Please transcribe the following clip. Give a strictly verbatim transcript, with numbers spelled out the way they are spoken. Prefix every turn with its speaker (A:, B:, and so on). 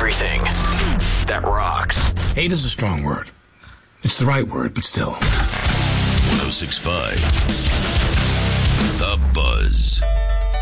A: everything that rocks.
B: Hate is a strong word. It's the right word, but still.
C: one oh six point five The Buzz.